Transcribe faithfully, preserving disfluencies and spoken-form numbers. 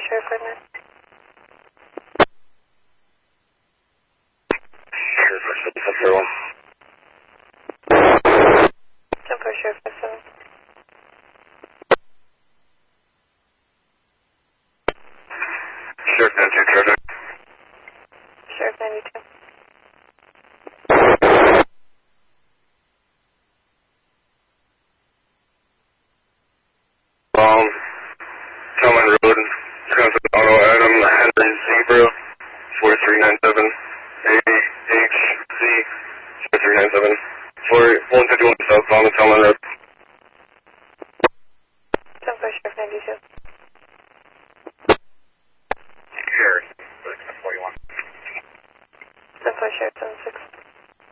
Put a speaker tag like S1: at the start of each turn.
S1: Sheriff Redmond.
S2: Sheriff Redmond.
S1: ten four Sheriff seven.
S2: Sheriff ninety-two, traffic.
S1: Sheriff ninety-two.
S2: Um, Tillman Road, Wisconsin Auto Adam, Henry Zebra, four three nine seven, A H Z, four three nine seven, four one fifty-one southbound Tillman Road.